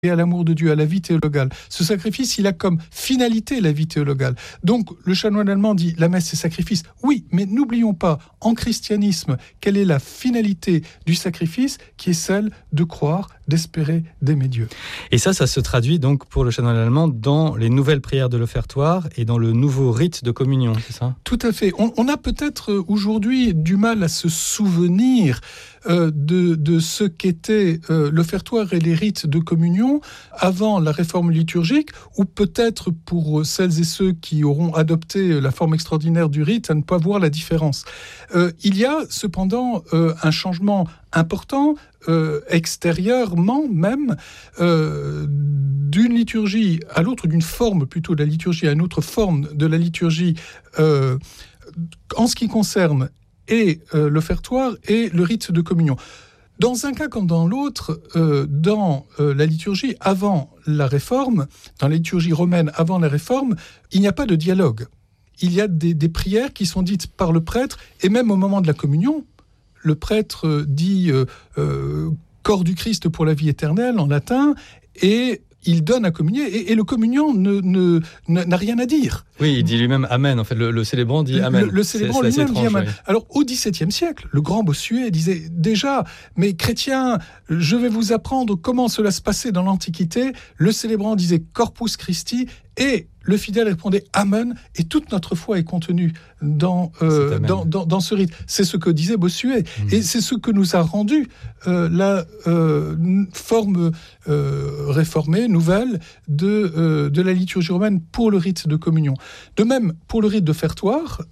et à l'amour de Dieu, à la vie théologale. Ce sacrifice, il a comme finalité la vie théologale. Donc, le chanoine allemand dit, la messe, c'est sacrifice. Oui, mais n'oublions pas, en christianisme, quelle est la finalité du sacrifice, qui est celle de croire, d'espérer, d'aimer Dieu. Et ça se traduit donc pour le chanoine allemand dans les nouvelles prières de l'offertoire et dans le nouveau rite de communion, c'est ça ? Tout à fait. On a peut-être aujourd'hui du mal à se souvenir de ce qu'était l'offertoire et les rites de communion avant la réforme liturgique, ou peut-être pour celles et ceux qui auront adopté la forme extraordinaire du rite, à ne pas voir la différence. Il y a cependant un changement important, extérieurement même, d'une liturgie à l'autre, d'une forme plutôt de la liturgie à une autre forme de la liturgie, en ce qui concerne et l'offertoire et le rite de communion. Dans un cas comme dans l'autre, dans la liturgie avant la Réforme, dans la liturgie romaine avant la Réforme, il n'y a pas de dialogue. Il y a des prières qui sont dites par le prêtre, et même au moment de la communion, le prêtre dit corps du Christ pour la vie éternelle en latin, et il donne à communier, et le communiant n'a rien à dire. Oui, il dit lui-même Amen. En fait, le célébrant dit Amen. Le célébrant lui-même dit Amen. Oui. Alors, au XVIIe siècle, le grand Bossuet disait déjà, mais chrétiens, je vais vous apprendre comment cela se passait dans l'Antiquité. Le célébrant disait Corpus Christi, et le fidèle répondait Amen, et toute notre foi est contenue dans ce rite. C'est ce que disait Bossuet, et c'est ce que nous a rendu la forme réformée, nouvelle, de la liturgie romaine pour le rite de communion. De même, pour le rite d'offertoire,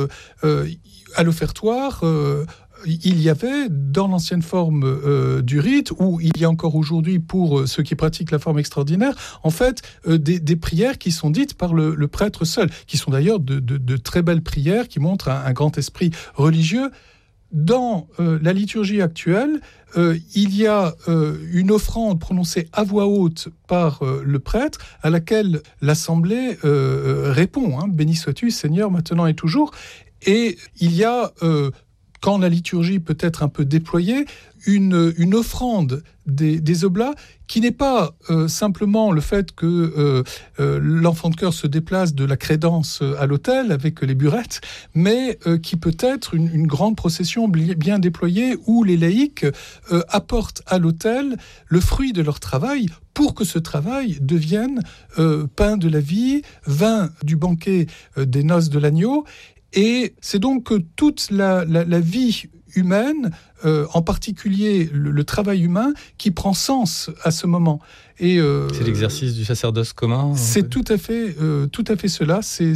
à l'offertoire, il y avait, dans l'ancienne forme du rite, ou il y a encore aujourd'hui pour ceux qui pratiquent la forme extraordinaire, en fait, des prières qui sont dites par le prêtre seul, qui sont d'ailleurs de très belles prières, qui montrent un grand esprit religieux. Dans la liturgie actuelle, il y a une offrande prononcée à voix haute par le prêtre, à laquelle l'assemblée répond, béni sois-tu, Seigneur, maintenant et toujours. Et il y a, quand la liturgie peut être un peu déployée, une offrande des oblats, qui n'est pas simplement le fait que l'enfant de chœur se déplace de la crédence à l'autel avec les burettes, mais qui peut être une grande procession bien déployée où les laïcs apportent à l'autel le fruit de leur travail pour que ce travail devienne pain de la vie, vin du banquet des noces de l'agneau. Et c'est donc que toute la vie humaine, en particulier le travail humain, qui prend sens à ce moment. Et c'est l'exercice du sacerdoce commun. C'est tout à fait cela. C'est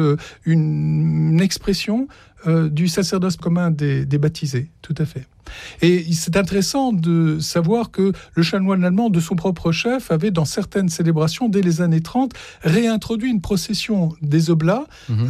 une expression du sacerdoce commun des baptisés, tout à fait. Et c'est intéressant de savoir que le chanoine allemand, de son propre chef, avait dans certaines célébrations, dès les années 30, réintroduit une procession des oblats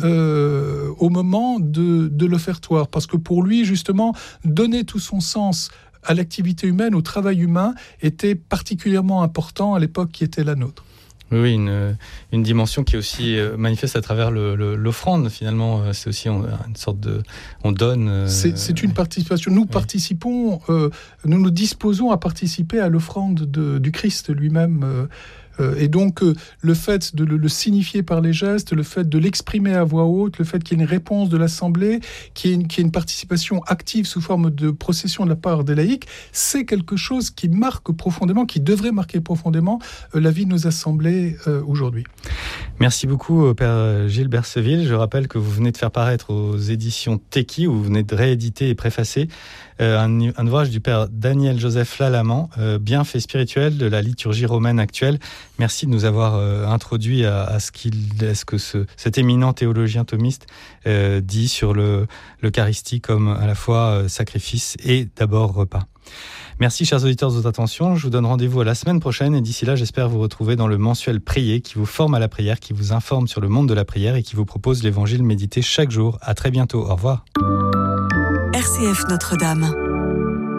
au moment de l'offertoire. Parce que pour lui, justement, donner tout son sens à l'activité humaine, au travail humain, était particulièrement important à l'époque qui était la nôtre. Oui, une dimension qui est aussi manifeste à travers l'offrande, finalement. C'est aussi une sorte de... On donne... C'est une participation. Nous participons, nous nous disposons à participer à l'offrande du Christ lui-même. Et donc, le fait de le signifier par les gestes, le fait de l'exprimer à voix haute, le fait qu'il y ait une réponse de l'Assemblée, qu'il y ait une participation active sous forme de procession de la part des laïcs, c'est quelque chose qui marque profondément, qui devrait marquer profondément la vie de nos assemblées aujourd'hui. Merci beaucoup, Père Gilles Berseville. Je rappelle que vous venez de faire paraître aux éditions Teki, où vous venez de rééditer et préfacer un ouvrage du Père Daniel-Joseph Lallement, Bienfaits spirituels de la liturgie romaine actuelle. Merci de nous avoir introduit à ce que cet éminent théologien thomiste dit sur l'Eucharistie comme à la fois sacrifice et d'abord repas. Merci, chers auditeurs, de votre attention. Je vous donne rendez-vous à la semaine prochaine, et d'ici là, j'espère vous retrouver dans le mensuel Prier, qui vous forme à la prière, qui vous informe sur le monde de la prière et qui vous propose l'évangile médité chaque jour. À très bientôt. Au revoir. RCF Notre-Dame.